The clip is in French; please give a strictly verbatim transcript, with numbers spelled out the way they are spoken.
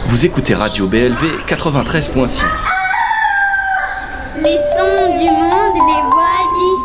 Vous écoutez Radio B L V quatre-vingt-treize point six. Les sons du monde, les voix d'ici.